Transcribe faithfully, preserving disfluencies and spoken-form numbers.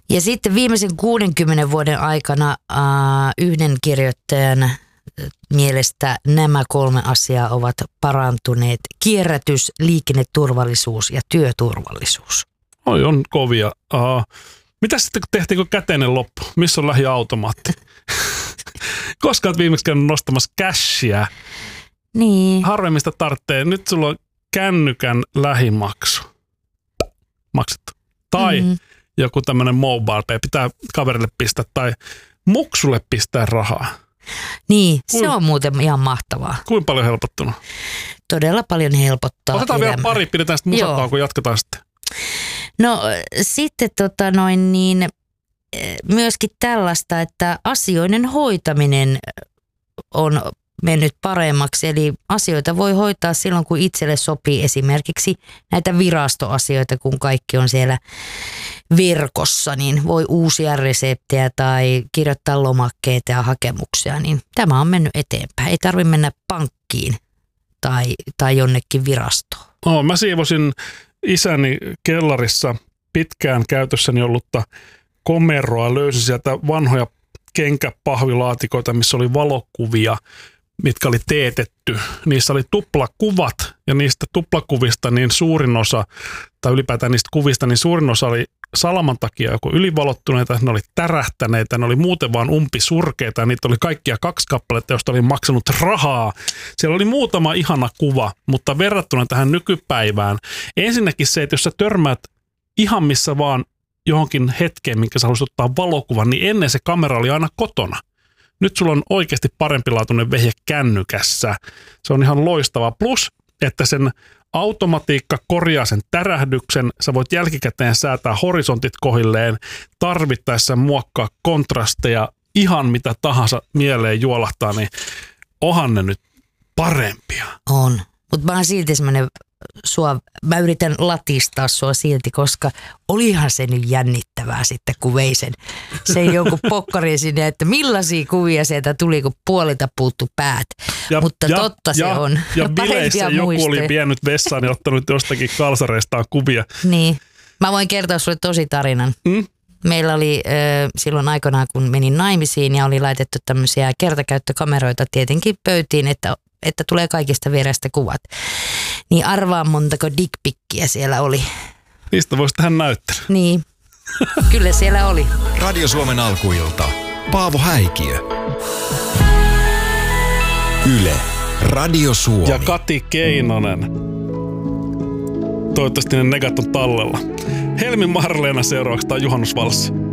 Ja sitten viimeisen kuudenkymmenen vuoden aikana äh, yhden kirjoittajan mielestä nämä kolme asiaa ovat parantuneet. Kierrätys, liikenneturvallisuus ja työturvallisuus. Oi, on kovia. Uh, mitä sitten, kun tehtiin, kun käteinen loppu? Missä on lähiautomaatti? Koska olet viimeksi käynyt nostamassa cashia. Niin. Harvemmin sitä tarvitsee. Nyt sulla on kännykän lähimaksu maksettu. Tai mm-hmm. joku tämmöinen mobile pay, pitää kaverille pistää tai muksulle pistää rahaa. Niin, Kuin, se on muuten ihan mahtavaa. Kuinka paljon helpottunut? Todella paljon helpottaa. Otetaan elämää. Vielä pari, pidetään sitten musataan, kun jatketaan sitten. No sitten tota noin niin, myöskin tällaista, että asioiden hoitaminen on mennyt paremmaksi. Eli asioita voi hoitaa silloin, kun itselle sopii, esimerkiksi näitä virastoasioita, kun kaikki on siellä verkossa, niin voi uusia reseptejä tai kirjoittaa lomakkeita ja hakemuksia, niin tämä on mennyt eteenpäin. Ei tarvitse mennä pankkiin tai, tai jonnekin virastoon. No, mä siivosin isäni kellarissa pitkään käytössäni ollutta komeroa, löysin sieltä vanhoja kenkäpahvilaatikoita, missä oli valokuvia, mitkä oli teetetty. Niissä oli tuplakuvat ja niistä tuplakuvista niin suurin osa, tai ylipäätään niistä kuvista, niin suurin osa oli salaman takia joko ylivalottuneita, ne oli tärähtäneitä, ne oli muuten vaan umpisurkeita ja niitä oli kaikkia kaksi kappaletta, joista oli maksanut rahaa. Siellä oli muutama ihana kuva, mutta verrattuna tähän nykypäivään, ensinnäkin se, että jos sä törmäät ihan missä vaan johonkin hetkeen, minkä sä haluaisit ottaa valokuvan, niin ennen se kamera oli aina kotona. Nyt sulla on oikeasti parempilaatuinen vehje kännykässä. Se on ihan loistava. Plus, että sen automatiikka korjaa sen tärähdyksen. Sä voit jälkikäteen säätää horisontit kohilleen, tarvittaessa muokkaa kontrasteja, ihan mitä tahansa mieleen juolahtaa, niin onhan ne nyt parempia. On, mutta mä oon silti semmoinen sua, mä yritän latistaa sua silti, koska olihan se nyt jännittävää sitten, kun vei sen, sen jonkun pokkarin sinne, että millaisia kuvia sieltä tuli, kun puolilta puuttu päät. Ja, Mutta ja, totta se ja, on. Ja bileissä joku muistoja. Oli vienyt vessaan ja ottanut jostakin kalsareistaan kuvia. Niin. Mä voin kertoa sulle tosi tarinan. Mm? Meillä oli äh, silloin aikanaan, kun menin naimisiin ja oli laitettu tämmöisiä kertakäyttökameroita tietenkin pöytiin, että, että tulee kaikista vierestä kuvat. Niin arvaa montako dickpikkiä siellä oli. Niistä voisi tähän näyttää. Niin, kyllä siellä oli. Radio Suomen alkuilta. Paavo Häikiö. Yle. Radio Suomi. Ja Kati Keinonen. Toivottavasti ne negat on tallella. Helmi Marleena seuraavaksi, tai juhannusvalssi.